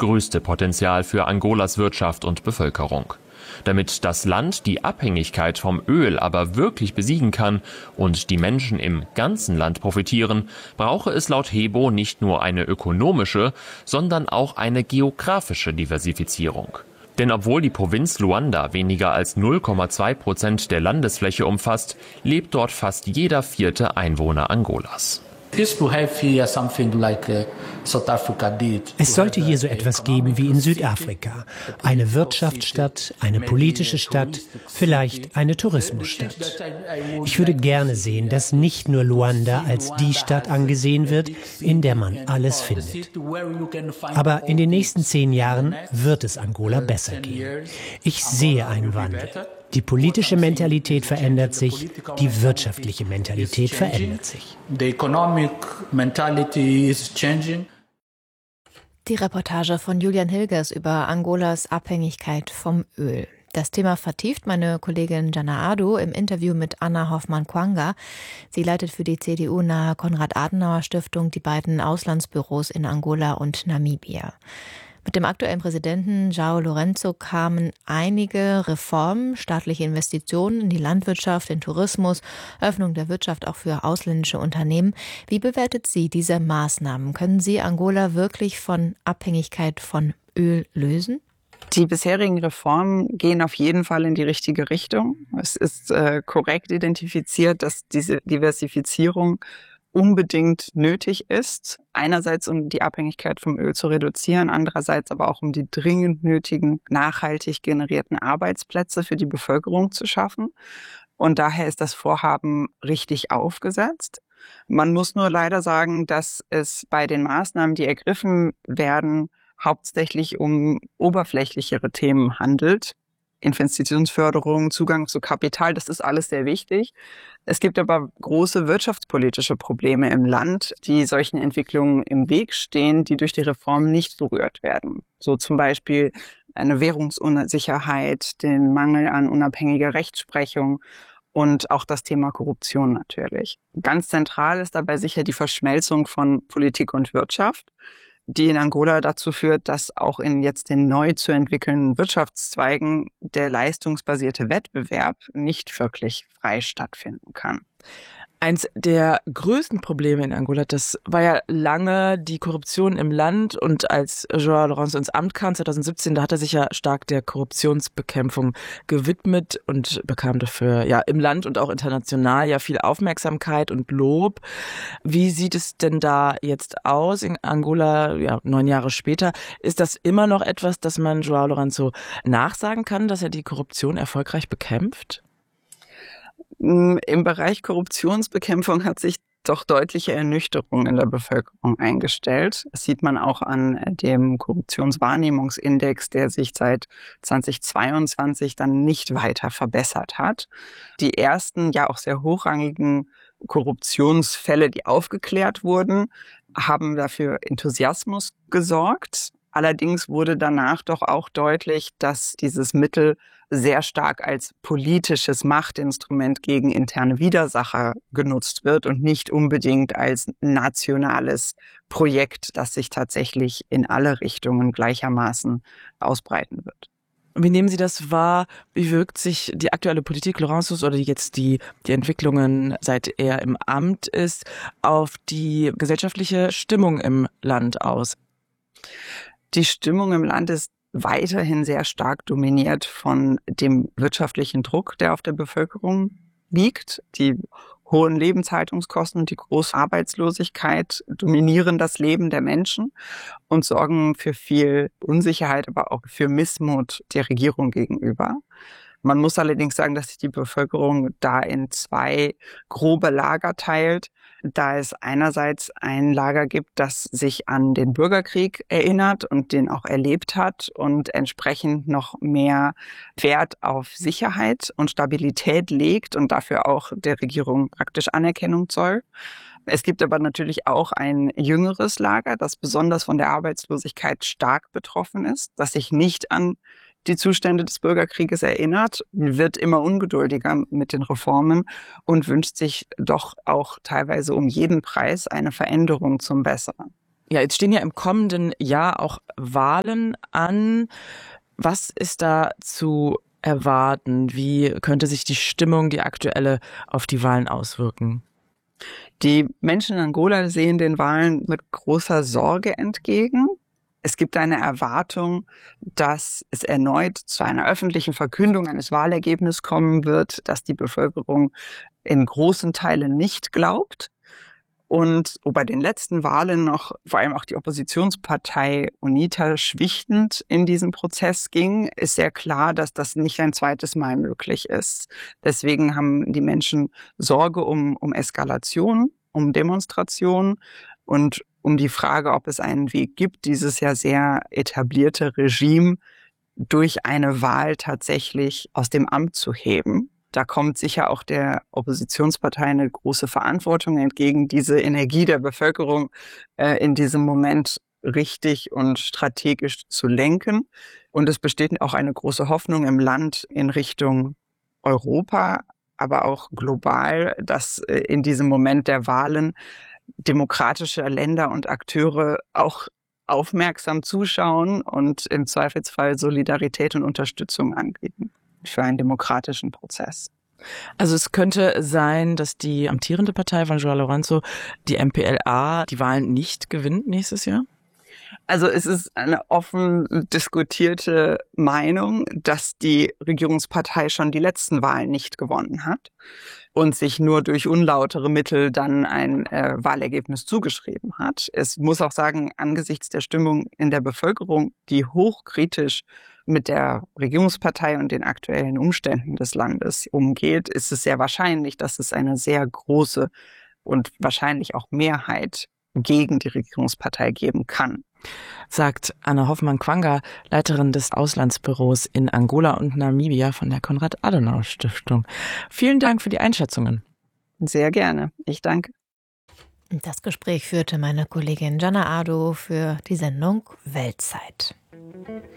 größte Potenzial für Angolas Wirtschaft und Bevölkerung. Damit das Land die Abhängigkeit vom Öl aber wirklich besiegen kann und die Menschen im ganzen Land profitieren, brauche es laut Hebo nicht nur eine ökonomische, sondern auch eine geografische Diversifizierung. Denn obwohl die Provinz Luanda weniger als 0,2% der Landesfläche umfasst, lebt dort fast jeder 4. Einwohner Angolas. Es sollte hier so etwas geben wie in Südafrika. Eine Wirtschaftsstadt, eine politische Stadt, vielleicht eine Tourismusstadt. Ich würde gerne sehen, dass nicht nur Luanda als die Stadt angesehen wird, in der man alles findet. Aber in den nächsten 10 Jahren wird es Angola besser gehen. Ich sehe einen Wandel. Die politische Mentalität verändert sich, die wirtschaftliche Mentalität verändert sich. Die Reportage von Julian Hilgers über Angolas Abhängigkeit vom Öl. Das Thema vertieft meine Kollegin Jana Ado im Interview mit Anna Hoffmann-Kwanga. Sie leitet für die CDU-nahe Konrad-Adenauer-Stiftung die beiden Auslandsbüros in Angola und Namibia. Mit dem aktuellen Präsidenten João Lourenço kamen einige Reformen, staatliche Investitionen in die Landwirtschaft, den Tourismus, Öffnung der Wirtschaft auch für ausländische Unternehmen. Wie bewertet sie diese Maßnahmen? Können sie Angola wirklich von Abhängigkeit von Öl lösen? Die bisherigen Reformen gehen auf jeden Fall in die richtige Richtung. Es ist korrekt identifiziert, dass diese Diversifizierung unbedingt nötig ist. Einerseits, um die Abhängigkeit vom Öl zu reduzieren, andererseits aber auch, um die dringend nötigen, nachhaltig generierten Arbeitsplätze für die Bevölkerung zu schaffen. Und daher ist das Vorhaben richtig aufgesetzt. Man muss nur leider sagen, dass es bei den Maßnahmen, die ergriffen werden, hauptsächlich um oberflächlichere Themen handelt. Investitionsförderung, Zugang zu Kapital, das ist alles sehr wichtig. Es gibt aber große wirtschaftspolitische Probleme im Land, die solchen Entwicklungen im Weg stehen, die durch die Reform nicht berührt werden. So zum Beispiel eine Währungsunsicherheit, den Mangel an unabhängiger Rechtsprechung und auch das Thema Korruption natürlich. Ganz zentral ist dabei sicher die Verschmelzung von Politik und Wirtschaft, die in Angola dazu führt, dass auch in jetzt den neu zu entwickelnden Wirtschaftszweigen der leistungsbasierte Wettbewerb nicht wirklich frei stattfinden kann. Eins der größten Probleme in Angola, das war ja lange die Korruption im Land. Und als João Lourenço ins Amt kam, 2017, da hat er sich ja stark der Korruptionsbekämpfung gewidmet und bekam dafür ja im Land und auch international ja viel Aufmerksamkeit und Lob. Wie sieht es denn da jetzt aus in Angola, ja 9 Jahre später? Ist das immer noch etwas, das man João Lourenço nachsagen kann, dass er die Korruption erfolgreich bekämpft? Im Bereich Korruptionsbekämpfung hat sich doch deutliche Ernüchterung in der Bevölkerung eingestellt. Das sieht man auch an dem Korruptionswahrnehmungsindex, der sich seit 2022 dann nicht weiter verbessert hat. Die ersten, ja auch sehr hochrangigen Korruptionsfälle, die aufgeklärt wurden, haben dafür Enthusiasmus gesorgt. Allerdings wurde danach doch auch deutlich, dass dieses Mittel sehr stark als politisches Machtinstrument gegen interne Widersacher genutzt wird und nicht unbedingt als nationales Projekt, das sich tatsächlich in alle Richtungen gleichermaßen ausbreiten wird. Wie nehmen Sie das wahr? Wie wirkt sich die aktuelle Politik Lourenços oder jetzt die Entwicklungen, seit er im Amt ist, auf die gesellschaftliche Stimmung im Land aus? Die Stimmung im Land ist weiterhin sehr stark dominiert von dem wirtschaftlichen Druck, der auf der Bevölkerung liegt. Die hohen Lebenshaltungskosten und die große Arbeitslosigkeit dominieren das Leben der Menschen und sorgen für viel Unsicherheit, aber auch für Missmut der Regierung gegenüber. Man muss allerdings sagen, dass sich die Bevölkerung da in 2 grobe Lager teilt. Da es einerseits ein Lager gibt, das sich an den Bürgerkrieg erinnert und den auch erlebt hat und entsprechend noch mehr Wert auf Sicherheit und Stabilität legt und dafür auch der Regierung praktisch Anerkennung zollt. Es gibt aber natürlich auch ein jüngeres Lager, das besonders von der Arbeitslosigkeit stark betroffen ist, das sich nicht an die Zustände des Bürgerkrieges erinnert, wird immer ungeduldiger mit den Reformen und wünscht sich doch auch teilweise um jeden Preis eine Veränderung zum Besseren. Ja, jetzt stehen ja im kommenden Jahr auch Wahlen an. Was ist da zu erwarten? Wie könnte sich die Stimmung, die aktuelle, auf die Wahlen auswirken? Die Menschen in Angola sehen den Wahlen mit großer Sorge entgegen. Es gibt eine Erwartung, dass es erneut zu einer öffentlichen Verkündung eines Wahlergebnisses kommen wird, das die Bevölkerung in großen Teilen nicht glaubt. Und wo bei den letzten Wahlen noch vor allem auch die Oppositionspartei UNITA schwichtend in diesen Prozess ging, ist sehr klar, dass das nicht ein zweites Mal möglich ist. Deswegen haben die Menschen Sorge um Eskalation, um Demonstration und um die Frage, ob es einen Weg gibt, dieses ja sehr etablierte Regime durch eine Wahl tatsächlich aus dem Amt zu heben. Da kommt sicher auch der Oppositionspartei eine große Verantwortung entgegen, diese Energie der Bevölkerung in diesem Moment richtig und strategisch zu lenken. Und es besteht auch eine große Hoffnung im Land in Richtung Europa, aber auch global, dass in diesem Moment der Wahlen demokratische Länder und Akteure auch aufmerksam zuschauen und im Zweifelsfall Solidarität und Unterstützung anbieten für einen demokratischen Prozess. Also es könnte sein, dass die amtierende Partei von João Lourenço, die MPLA, die Wahlen nicht gewinnt nächstes Jahr? Also es ist eine offen diskutierte Meinung, dass die Regierungspartei schon die letzten Wahlen nicht gewonnen hat und sich nur durch unlautere Mittel dann ein Wahlergebnis zugeschrieben hat. Es muss auch sagen, angesichts der Stimmung in der Bevölkerung, die hochkritisch mit der Regierungspartei und den aktuellen Umständen des Landes umgeht, ist es sehr wahrscheinlich, dass es eine sehr große und wahrscheinlich auch Mehrheit gegen die Regierungspartei geben kann. Sagt Anna Hoffmann-Quanga, Leiterin des Auslandsbüros in Angola und Namibia von der Konrad-Adenauer-Stiftung. Vielen Dank für die Einschätzungen. Sehr gerne. Ich danke. Das Gespräch führte meine Kollegin Jana Ado für die Sendung Weltzeit.